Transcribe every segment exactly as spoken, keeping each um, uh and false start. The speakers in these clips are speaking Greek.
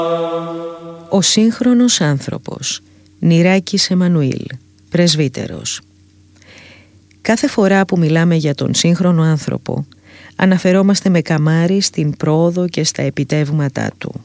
Ο σύγχρονος άνθρωπος. Νηράκης Εμμανουήλ, πρεσβύτερος. Κάθε φορά που μιλάμε για τον σύγχρονο άνθρωπο, αναφερόμαστε με καμάρι στην πρόοδο και στα επιτεύγματά του.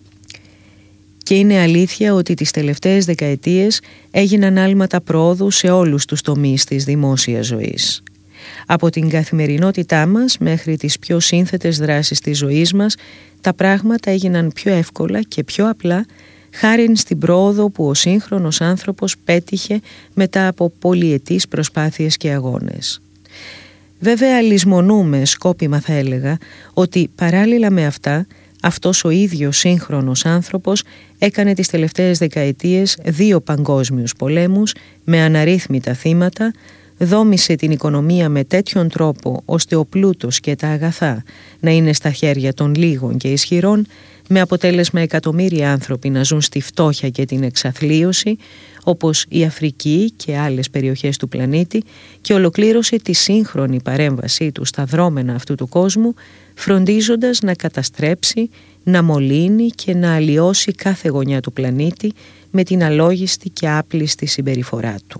Και είναι αλήθεια ότι τις τελευταίες δεκαετίες έγιναν άλματα πρόοδου σε όλους τους τομείς της δημόσιας ζωής. Από την καθημερινότητά μας μέχρι τις πιο σύνθετες δράσεις της ζωής μας, τα πράγματα έγιναν πιο εύκολα και πιο απλά χάριν στην πρόοδο που ο σύγχρονος άνθρωπος πέτυχε μετά από πολυετείς προσπάθειες και αγώνες. Βέβαια λησμονούμε, σκόπιμα θα έλεγα, ότι παράλληλα με αυτά, αυτός ο ίδιος σύγχρονος άνθρωπος έκανε τις τελευταίες δεκαετίες δύο παγκόσμιους πολέμους με αναρρύθμιτα θύματα, δόμησε την οικονομία με τέτοιον τρόπο ώστε ο πλούτος και τα αγαθά να είναι στα χέρια των λίγων και ισχυρών, με αποτέλεσμα εκατομμύρια άνθρωποι να ζουν στη φτώχεια και την εξαθλίωση, όπως η Αφρική και άλλες περιοχές του πλανήτη, και ολοκλήρωσε τη σύγχρονη παρέμβασή του στα δρόμενα αυτού του κόσμου, φροντίζοντας να καταστρέψει, να μολύνει και να αλλοιώσει κάθε γωνιά του πλανήτη με την αλόγιστη και άπλιστη συμπεριφορά του.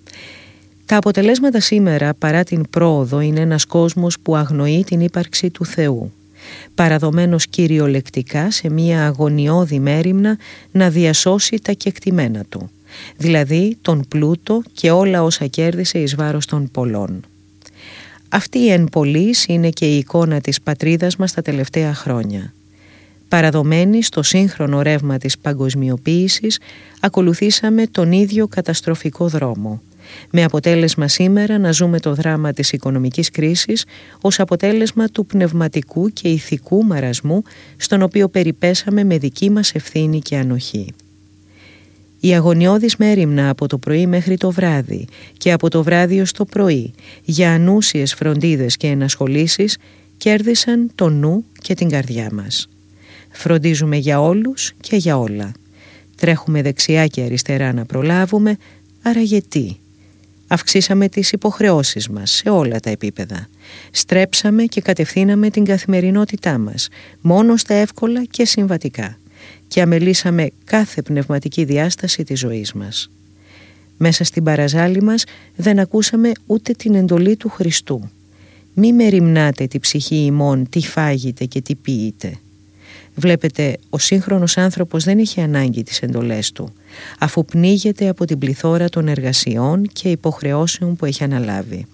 Τα αποτελέσματα σήμερα, παρά την πρόοδο, είναι ένας κόσμος που αγνοεί την ύπαρξη του Θεού, παραδομένος κυριολεκτικά σε μία αγωνιώδη μέριμνα να διασώσει τα κεκτημένα του, δηλαδή τον πλούτο και όλα όσα κέρδισε εις βάρος των πολλών. Αυτή η εν πολλής είναι και η εικόνα της πατρίδας μας τα τελευταία χρόνια. Παραδομένοι στο σύγχρονο ρεύμα της παγκοσμιοποίησης, ακολουθήσαμε τον ίδιο καταστροφικό δρόμο, με αποτέλεσμα σήμερα να ζούμε το δράμα της οικονομικής κρίσης ως αποτέλεσμα του πνευματικού και ηθικού μαρασμού στον οποίο περιπέσαμε με δική μας ευθύνη και ανοχή. Η αγωνιώδης μέριμνα από το πρωί μέχρι το βράδυ και από το βράδυ ως το πρωί για ανούσιες φροντίδες και ενασχολήσεις κέρδισαν το νου και την καρδιά μας. Φροντίζουμε για όλους και για όλα. Τρέχουμε δεξιά και αριστερά να προλάβουμε, άρα γιατί? Αυξήσαμε τις υποχρεώσεις μας σε όλα τα επίπεδα. Στρέψαμε και κατευθύναμε την καθημερινότητά μας μόνο στα εύκολα και συμβατικά και αμελήσαμε κάθε πνευματική διάσταση της ζωής μας. Μέσα στην παραζάλη μας δεν ακούσαμε ούτε την εντολή του Χριστού. Μη μεριμνάτε τη ψυχή ημών τι φάγετε και τι πίετε. Βλέπετε, ο σύγχρονος άνθρωπος δεν έχει ανάγκη τις εντολές του, αφού πνίγεται από την πληθώρα των εργασιών και υποχρεώσεων που έχει αναλάβει.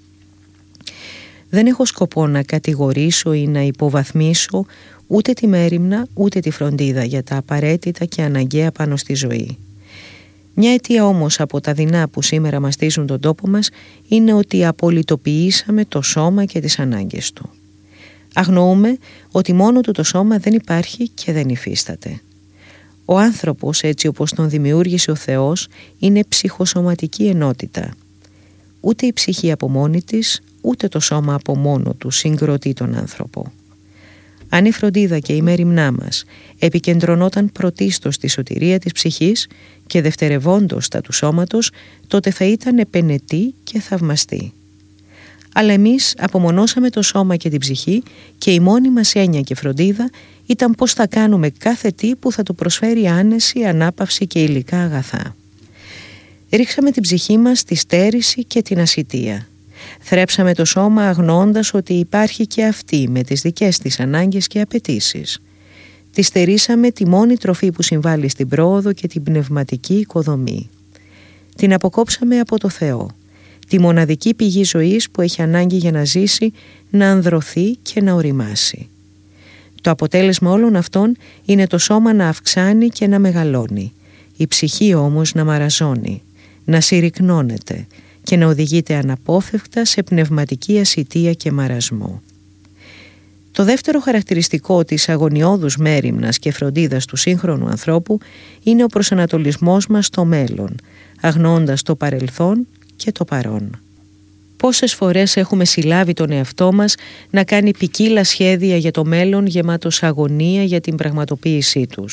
Δεν έχω σκοπό να κατηγορήσω ή να υποβαθμίσω ούτε τη μέριμνα ούτε τη φροντίδα για τα απαραίτητα και αναγκαία πάνω στη ζωή. Μια αιτία όμως από τα δεινά που σήμερα μαστίζουν τον τόπο μας είναι ότι απολυτοποιήσαμε το σώμα και τις ανάγκες του. Αγνοούμε ότι μόνο του το σώμα δεν υπάρχει και δεν υφίσταται. Ο άνθρωπος, έτσι όπως τον δημιούργησε ο Θεός, είναι ψυχοσωματική ενότητα. Ούτε η ψυχή από μόνη της, ούτε το σώμα από μόνο του συγκροτεί τον άνθρωπο. Αν η φροντίδα και η μέριμνά μας επικεντρωνόταν πρωτίστως στη σωτηρία της ψυχής και δευτερευόντως τα του σώματος, τότε θα ήταν επενετή και θαυμαστή. Αλλά εμείς απομονώσαμε το σώμα και την ψυχή και η μόνη μας έννοια και φροντίδα ήταν πώς θα κάνουμε κάθε τι που θα του προσφέρει άνεση, ανάπαυση και υλικά αγαθά. Ρίξαμε την ψυχή μας στη στέρηση και την ασιτεία. Θρέψαμε το σώμα αγνοώντας ότι υπάρχει και αυτή με τις δικές της ανάγκες και απαιτήσεις. Τη στερήσαμε τη μόνη τροφή που συμβάλλει στην πρόοδο και την πνευματική οικοδομή. Την αποκόψαμε από το Θεό, τη μοναδική πηγή ζωής που έχει ανάγκη για να ζήσει, να ανδρωθεί και να οριμάσει. Το αποτέλεσμα όλων αυτών είναι το σώμα να αυξάνει και να μεγαλώνει, η ψυχή όμως να μαραζώνει, να συρρυκνώνεται και να οδηγείται αναπόφευκτα σε πνευματική ασιτεία και μαρασμό. Το δεύτερο χαρακτηριστικό της αγωνιώδους μέριμνας και φροντίδας του σύγχρονου ανθρώπου είναι ο προσανατολισμός μας στο μέλλον, αγνοώντας το παρελθόν και το παρόν. Πόσες φορές έχουμε συλλάβει τον εαυτό μας να κάνει ποικίλα σχέδια για το μέλλον γεμάτος αγωνία για την πραγματοποίησή τους.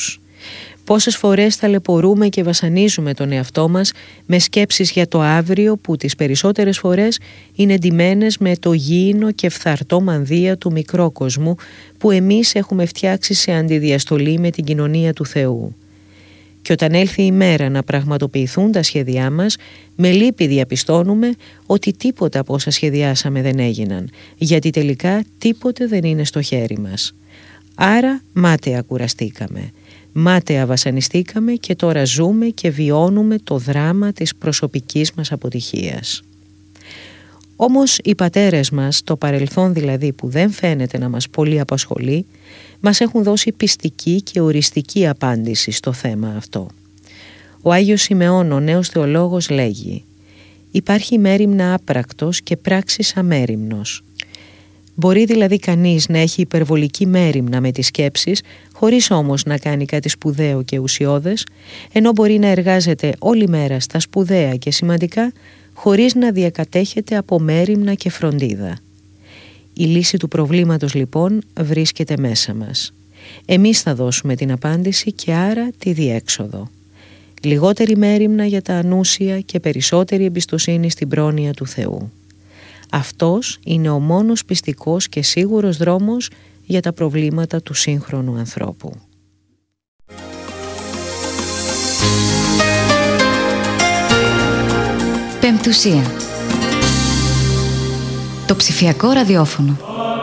Πόσες φορές ταλαιπωρούμε και βασανίζουμε τον εαυτό μας με σκέψεις για το αύριο που τις περισσότερες φορές είναι εντυμένες με το γήινο και φθαρτό μανδύα του μικρόκοσμου που εμείς έχουμε φτιάξει σε αντιδιαστολή με την κοινωνία του Θεού. Και όταν έλθει η μέρα να πραγματοποιηθούν τα σχέδιά μας, με λύπη διαπιστώνουμε ότι τίποτα από όσα σχεδιάσαμε δεν έγιναν, γιατί τελικά τίποτε δεν είναι στο χέρι μας. Άρα μάταια κουραστήκαμε, μάταια βασανιστήκαμε και τώρα ζούμε και βιώνουμε το δράμα της προσωπικής μας αποτυχίας. Όμως οι πατέρες μας, το παρελθόν δηλαδή που δεν φαίνεται να μας πολύ απασχολεί, μας έχουν δώσει πιστική και οριστική απάντηση στο θέμα αυτό. Ο Άγιος Σιμεών, ο νέος θεολόγος, λέγει: «Υπάρχει μέριμνα άπρακτος και πράξης αμέριμνος». Μπορεί δηλαδή κανείς να έχει υπερβολική μέριμνα με τις σκέψεις, χωρίς όμως να κάνει κάτι σπουδαίο και ουσιώδες, ενώ μπορεί να εργάζεται όλη μέρα στα σπουδαία και σημαντικά, χωρίς να διακατέχεται από μέριμνα και φροντίδα. Η λύση του προβλήματος λοιπόν βρίσκεται μέσα μας. Εμείς θα δώσουμε την απάντηση και άρα τη διέξοδο. Λιγότερη μέριμνα για τα ανούσια και περισσότερη εμπιστοσύνη στην πρόνοια του Θεού. Αυτός είναι ο μόνος πιστικός και σίγουρος δρόμος για τα προβλήματα του σύγχρονου ανθρώπου. Πεμπτουσία. Το ψηφιακό ραδιόφωνο.